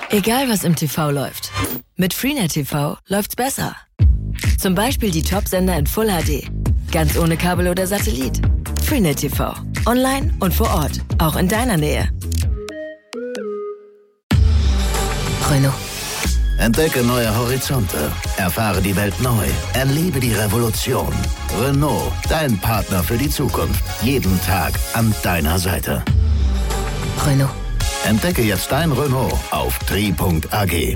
Egal was im TV läuft, mit Freenet TV läuft's besser. Zum Beispiel die Top-Sender in Full HD, ganz ohne Kabel oder Satellit. Freenet TV, online und vor Ort, auch in deiner Nähe. Renault. Entdecke neue Horizonte. Erfahre die Welt neu. Erlebe die Revolution. Renault, dein Partner für die Zukunft. Jeden Tag an deiner Seite. Renault. Entdecke jetzt dein Renault auf tri.ag.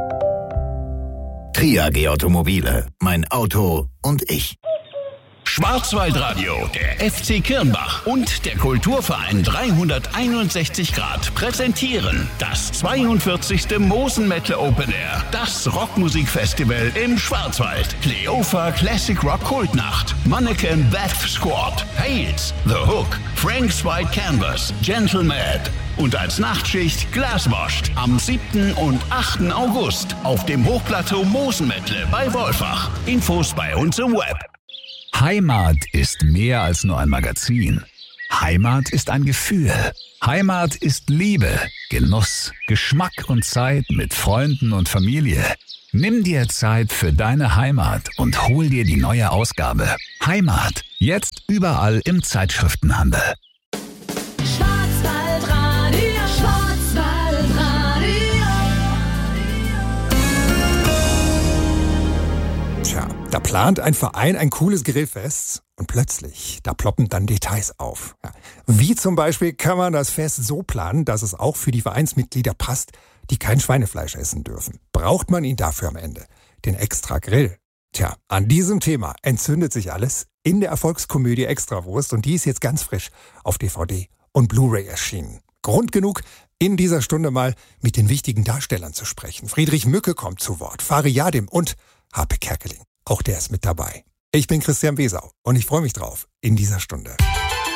Tri.ag Automobile. Mein Auto und ich. Schwarzwaldradio, der FC Kirnbach und der Kulturverein 361 Grad präsentieren das 42. Mosenmetal Open Air, das Rockmusikfestival im Schwarzwald. Cleofa Classic Rock Kultnacht, Mannequin Death Squad, Hales, The Hook, Frank's White Canvas, Gentleman und als Nachtschicht Glaswashed am 7. und 8. August auf dem Hochplateau Mosenmetle bei Wolfach. Infos bei uns im Web. Heimat ist mehr als nur ein Magazin. Heimat ist ein Gefühl. Heimat ist Liebe, Genuss, Geschmack und Zeit mit Freunden und Familie. Nimm dir Zeit für deine Heimat und hol dir die neue Ausgabe. Heimat, jetzt überall im Zeitschriftenhandel. Schwarzwaldradio, Schwarzwaldradio. Tja, da plant ein Verein ein cooles Grillfest und plötzlich, da ploppen dann Details auf. Ja, wie zum Beispiel kann man das Fest so planen, dass es auch für die Vereinsmitglieder passt, die kein Schweinefleisch essen dürfen. Braucht man ihn dafür am Ende? Den extra Grill? Tja, an diesem Thema entzündet sich alles in der Erfolgskomödie Extrawurst und die ist jetzt ganz frisch auf DVD und Blu-ray erschienen. Grund genug, in dieser Stunde mal mit den wichtigen Darstellern zu sprechen. Friedrich Mücke kommt zu Wort, Fari Yadim und Harpe Kerkeling. Auch der ist mit dabei. Ich bin Christian Wesau und ich freue mich drauf in dieser Stunde.